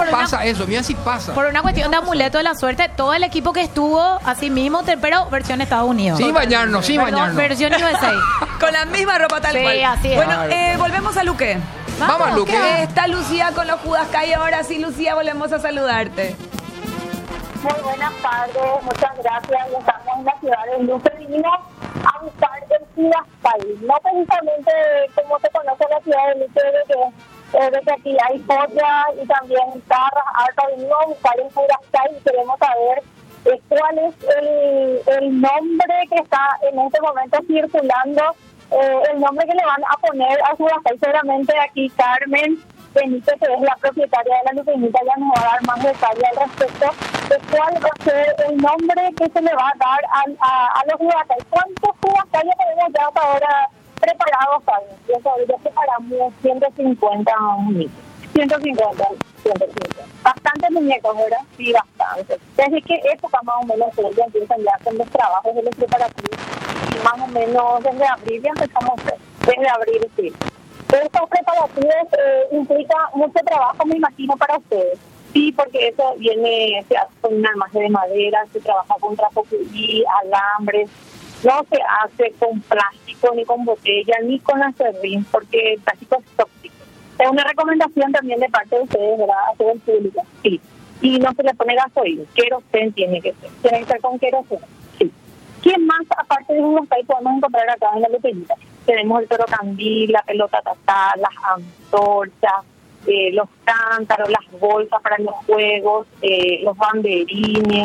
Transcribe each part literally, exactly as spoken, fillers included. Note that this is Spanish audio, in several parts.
por pasa una, eso, mira si pasa. Por una cuestión de amuleto de la suerte, todo el equipo que estuvo así mismo, pero versión Estados Unidos. Sin bañarnos, sin Perdón, bañarnos. versión U S A. Con la misma ropa tal Sí, cual. así es. Bueno, Claro. eh, volvemos a Luque. Vamos, Vamos Luque. Que está Lucía con los Judascay. Ahora sí, Lucía, volvemos a saludarte. Muy buenas tardes, muchas gracias. Estamos en la ciudad de Luque, vinimos a buscar el Judascay. No precisamente como se conoce la ciudad de Luque, de que, eh, de que aquí hay joyas y también guitarras, harta. Vinimos a buscar el Judascay y queremos saber eh, cuál es el, el nombre que está en este momento circulando, eh, el nombre que le van a poner al Judascay. Seguramente aquí Carmen Benítez, que es la propietaria de la Luqueñita, ya nos va a dar más detalles al respecto de cuál va a ser el nombre que se le va a dar a, a, a los Judascay. ¿Cuántos Judascay tenemos ya hasta ahora preparados? Ya ya separamos ciento cincuenta muñecos. ciento cincuenta, ciento cincuenta. Bastantes muñecos, ¿verdad? Sí, bastante. Desde qué época más o menos ustedes ya empiezan ya con los trabajos de los preparativos? Y más o menos desde abril ya empezamos a hacer. Desde abril, sí. Estos preparativos eh, implica mucho trabajo, me imagino, para ustedes. Sí, porque eso viene, se hace con un almaje de madera, se trabaja con trapocurí, alambres, no se hace con plástico, ni con botella, ni con acerrín, porque el plástico es tóxico. Es una recomendación también de parte de ustedes, ¿verdad?, a todo el público. Sí. Y no se le pone gasoil, querosén tiene que ser, tiene que ser con querosén. Sí. ¿Qué más, aparte de unos que podemos encontrar acá en la Luqueñita? Tenemos el toro candil, la pelota tatá, las antorchas, eh, los cántaros, las bolsas para los juegos, eh, los banderines,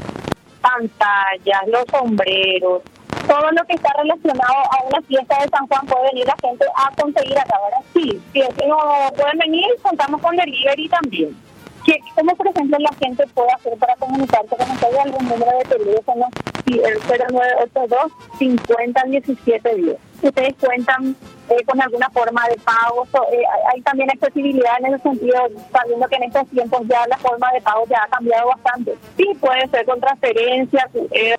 pantallas, los sombreros, todo lo que está relacionado a una fiesta de San Juan puede venir la gente a conseguir acá, ¿verdad? Sí, si es que no pueden venir, contamos con delivery también. ¿Cómo, por ejemplo, la gente puede hacer para comunicarse con ustedes? Algún número de teléfono, sí, el cero nueve ocho dos, cincuenta, diecisiete diez. Ustedes cuentan eh, con alguna forma de pago, so, eh, hay también accesibilidad en ese sentido, sabiendo que en estos tiempos ya la forma de pago ya ha cambiado bastante. Sí, puede ser con transferencias, eh,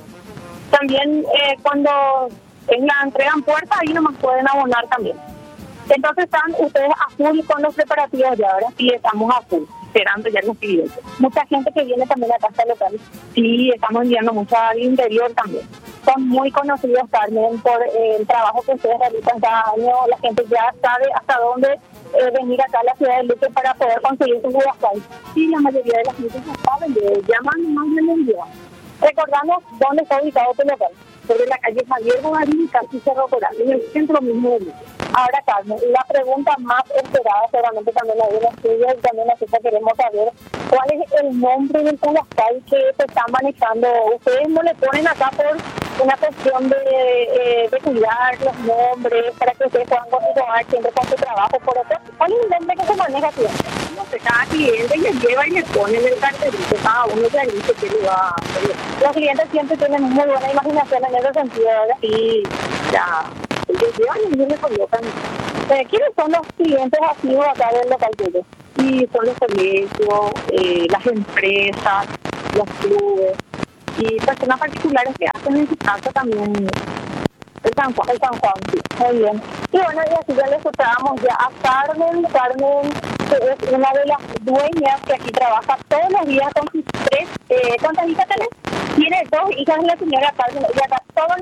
también eh, cuando en la entrega en puerta, ahí nomás pueden abonar también. Entonces están ustedes a full con los preparativos ya, ahora sí estamos a full, esperando ya los clientes. Mucha gente que viene también a la casa local, sí, estamos enviando mucho al interior también. Son muy conocidos también por eh, el trabajo que ustedes realizan cada año. La gente ya sabe hasta dónde eh, venir acá a la ciudad de Luque para poder conseguir su Judascay. Sí, la mayoría de las gente ya saben, de llaman más de un día. Recordamos dónde está ubicado tu local, sobre la calle Javier Bogarín y casi Cerro Coral, en el centro mismo de Luque. Ahora, Carmen, la pregunta más esperada, seguramente también la de la estudia y también nosotros queremos saber cuál es el nombre del Judascay que se está manejando. Ustedes no le ponen acá por una cuestión de, eh, de cuidar los nombres para que ustedes puedan continuar siempre con su trabajo. Por otro, ¿cuál es el nombre que se maneja siempre? No sé, cada cliente le lleva y le pone en el cartelito, cada uno ya dice que le va a hacer. Los clientes siempre tienen muy buena imaginación en ese sentido, ¿verdad? Sí, ya. Ellos llevan y ellos le colocan. Eh, ¿Quiénes son los clientes activos acá del local tuyo? Y son los colegios, eh, las empresas, los clubes y personas particulares que hacen en su casa también el San Juan, el San Juan, sí, muy bien. Y bueno, y así ya le escuchábamos ya a Carmen, Carmen que es una de las dueñas que aquí trabaja todos los días con sus tres, eh, ¿cuántas hijas tenés? Tiene dos hijas de la señora Carmen, y acá todos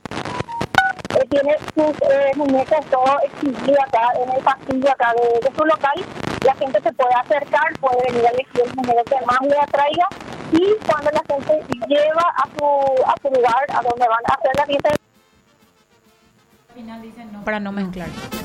Eh, tiene sus eh, muñecas todo exhibido acá en el pasillo acá de, de su local. La gente se puede acercar, puede venir a elegir el muñeco que más le atraiga, y cuando la gente lleva a su a su lugar a donde van a hacer la fiesta, Al final dicen no, para no mezclar.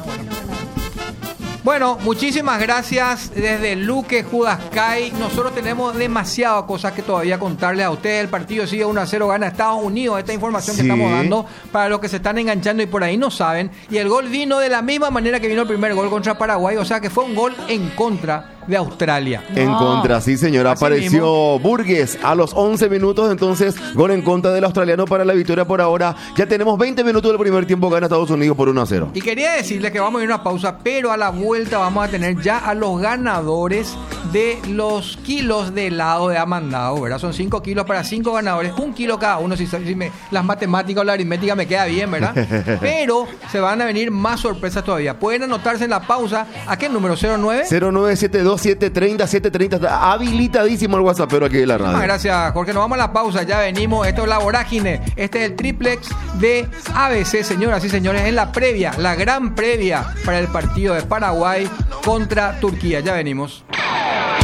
Bueno, muchísimas gracias desde Luque, Judascay. Nosotros tenemos demasiadas cosas que todavía contarles a ustedes. El partido sigue uno a cero, gana Estados Unidos. Esta información Sí. que estamos dando para los que se están enganchando y por ahí no saben. Y el gol vino de la misma manera que vino el primer gol contra Paraguay. O sea que fue un gol en contra de Australia. En No. contra, sí señora, Así apareció mismo. Burgues a los once minutos, entonces gol en contra del australiano para la victoria por ahora. Ya tenemos veinte minutos del primer tiempo, gana Estados Unidos por uno a cero. Y quería decirles que vamos a ir a una pausa, pero a la vuelta vamos a tener ya a los ganadores de los kilos de helado de Amandao, ¿verdad? Son cinco kilos para cinco ganadores, un kilo cada uno, si, si me, las matemáticas o la aritmética me queda bien, ¿verdad? Pero se van a venir más sorpresas todavía. Pueden anotarse en la pausa. ¿A qué número? ¿cero nueve? cero nueve siete dos dos siete treinta, siete treinta. Está habilitadísimo el WhatsApp, pero aquí en la radio. Ah, gracias, Jorge. Nos vamos a la pausa. Ya venimos. Esto es La Vorágine. Este es el triplex de A B C, señoras y señores, en la previa, la gran previa para el partido de Paraguay contra Turquía. Ya venimos.